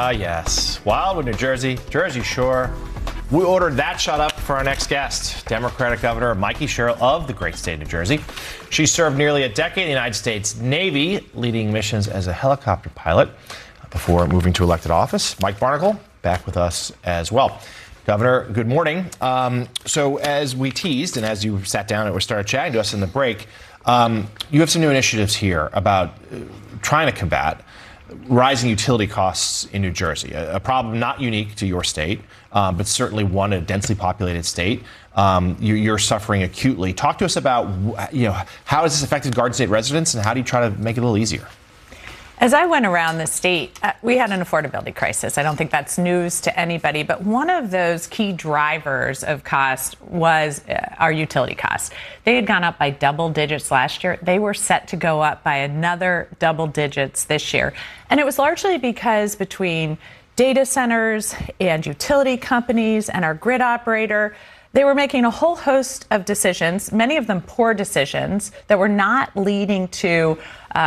Yes. Wildwood, New Jersey, Jersey Shore. We ordered that shut up for our next guest, Democratic Governor Mikie Sherrill of the great state of New Jersey. She served nearly a decade in the United States Navy, leading missions as a helicopter pilot before moving to elected office. Mike Barnicle, back with us as well. Governor, good morning. So as we teased and as you sat down and we started chatting to us in the break, you have some new initiatives here about trying to combat rising utility costs in New Jersey, a problem not unique to your state, but certainly one, a densely populated state. You're suffering acutely. Talk to us about, how has this affected Garden State residents and how do you try to make it a little easier? As I went around the state, we had an affordability crisis. I don't think that's news to anybody, but one of those key drivers of cost was our utility costs. They had gone up by double digits last year. They were set to go up by another double digits this year. And it was largely because between data centers and utility companies and our grid operator, they were making a whole host of decisions, many of them poor decisions, that were not leading to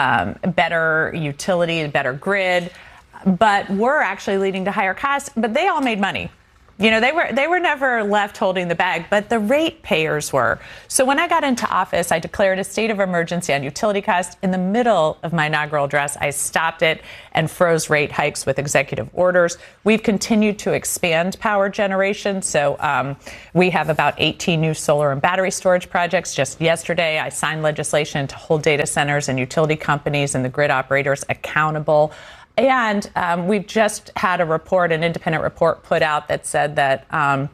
better utility, better grid, but were actually leading to higher costs. But they all made money. They were never left holding the bag, but the ratepayers were. So when I got into office, I declared a state of emergency on utility costs. In the middle of my inaugural address, I stopped it and froze rate hikes with executive orders. We've continued to expand power generation. So we have about 18 new solar and battery storage projects. Just yesterday, I signed legislation to hold data centers and utility companies and the grid operators accountable. And we've just had an independent report put out that said that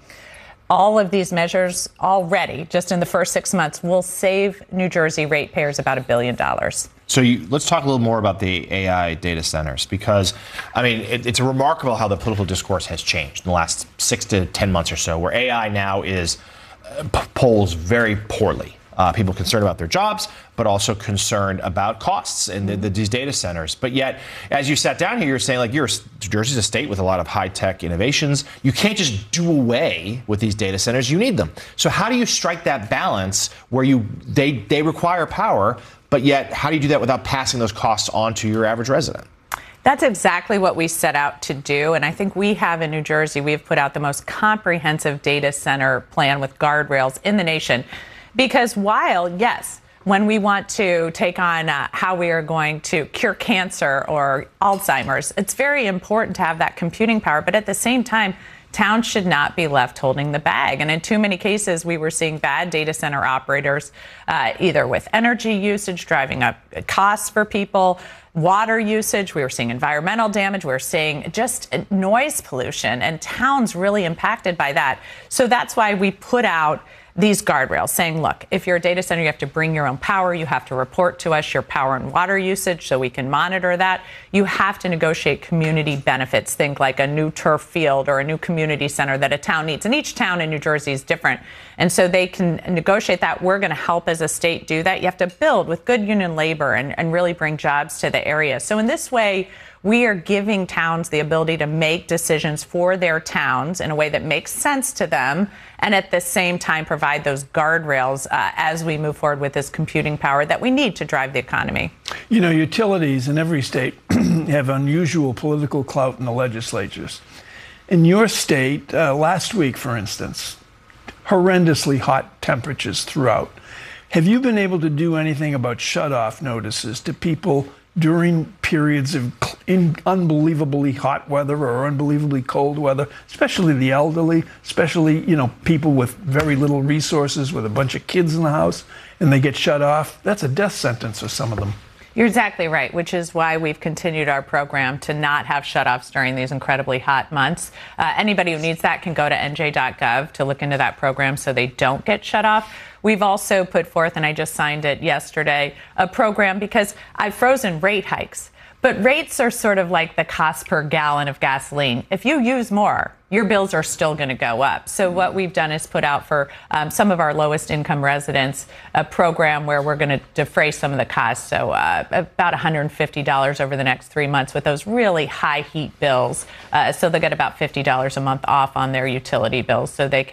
all of these measures already, just in the first 6 months, will save New Jersey ratepayers about $1 billion. So let's talk a little more about the AI data centers, because, it's remarkable how the political discourse has changed in the last 6 to 10 months or so, where AI now polls very poorly. People concerned about their jobs, but also concerned about costs and these data centers. But yet, as you sat down here, you're saying, New Jersey's a state with a lot of high-tech innovations. You can't just do away with these data centers. You need them. So how do you strike that balance where they require power, but yet how do you do that without passing those costs on to your average resident? That's exactly what we set out to do. And I think we have in New Jersey, we have put out the most comprehensive data center plan with guardrails in the nation. Because yes, when we want to take on how we are going to cure cancer or Alzheimer's, it's very important to have that computing power. But at the same time, towns should not be left holding the bag. And in too many cases, we were seeing bad data center operators, either with energy usage driving up costs for people, water usage. We were seeing environmental damage. We were seeing just noise pollution, and towns really impacted by that. So that's why we put out these guardrails saying, look, if you're a data center, you have to bring your own power. You have to report to us your power and water usage so we can monitor that. You have to negotiate community benefits, think like a new turf field or a new community center that a town needs. And each town in New Jersey is different. And so they can negotiate that. We're going to help as a state do that. You have to build with good union labor and really bring jobs to the area. So in this way, we are giving towns the ability to make decisions for their towns in a way that makes sense to them, and at the same time provide those guardrails as we move forward with this computing power that we need to drive the economy. Utilities in every state have unusual political clout in the legislatures. In your state, last week, for instance, horrendously hot temperatures throughout. Have you been able to do anything about shut-off notices to people during periods of unbelievably hot weather or unbelievably cold weather, especially the elderly, especially, people with very little resources with a bunch of kids in the house, and they get shut off? That's a death sentence for some of them. You're exactly right, which is why we've continued our program to not have shutoffs during these incredibly hot months. Anybody who needs that can go to nj.gov to look into that program so they don't get shut off. We've also put forth, and I just signed it yesterday, a program because I've frozen rate hikes. But rates are sort of like the cost per gallon of gasoline. If you use more, your bills are still going to go up. So what we've done is put out for some of our lowest income residents a program where we're going to defray some of the costs. So about $150 over the next 3 months with those really high heat bills. So they'll get about $50 a month off on their utility bills. So we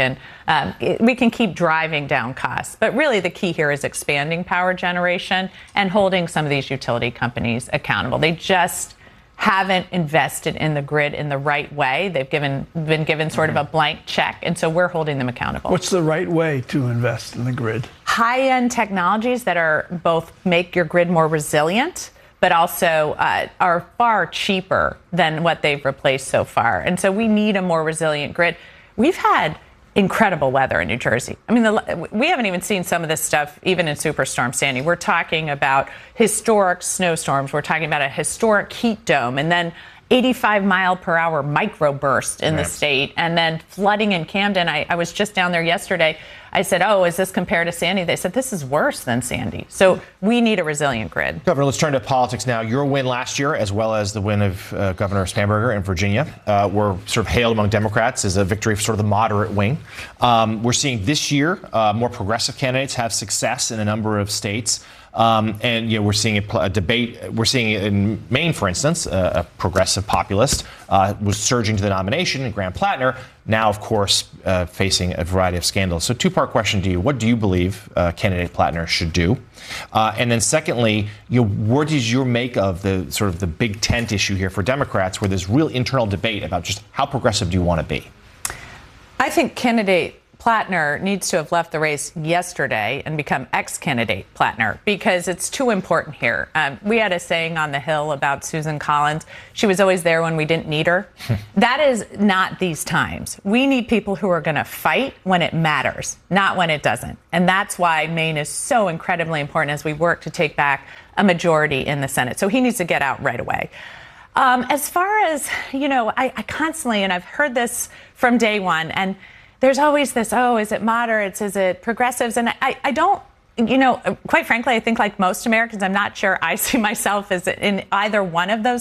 can keep driving down costs. But really the key here is expanding power generation and holding some of these utility companies accountable. They just haven't invested in the grid in the right way. They've been given sort of a blank check, and so we're holding them accountable. What's the right way to invest in the grid? High-end technologies that are both make your grid more resilient, but also are far cheaper than what they've replaced so far. And so we need a more resilient grid. We've had incredible weather in New Jersey. I mean, we haven't even seen some of this stuff even in Superstorm Sandy. We're talking about historic snowstorms. We're talking about a historic heat dome, and then 85-mile-per-hour microburst in the state, and then flooding in Camden. I was just down there yesterday. I said, oh, is this compared to Sandy? They said, this is worse than Sandy. So we need a resilient grid. Governor, let's turn to politics now. Your win last year, as well as the win of Governor Spanberger in Virginia, were sort of hailed among Democrats as a victory for sort of the moderate wing. We're seeing this year more progressive candidates have success in a number of states. And we're seeing a debate. We're seeing it in Maine, for instance, a progressive populist was surging to the nomination, Graham Plattner, now, of course, facing a variety of scandals. So two-part question to you. What do you believe candidate Plattner should do? And then secondly, what is your make of the sort of the big tent issue here for Democrats, where there's real internal debate about just how progressive do you want to be? I think candidate Plattner needs to have left the race yesterday and become ex-candidate Plattner, because it's too important here. We had a saying on the Hill about Susan Collins. She was always there when we didn't need her. That is not these times. We need people who are going to fight when it matters, not when it doesn't. And that's why Maine is so incredibly important as we work to take back a majority in the Senate. So he needs to get out right away. As far as, I constantly, and I've heard this from day one, and there's always this, is it moderates? Is it progressives? And I don't, quite frankly, I think like most Americans, I'm not sure I see myself as in either one of those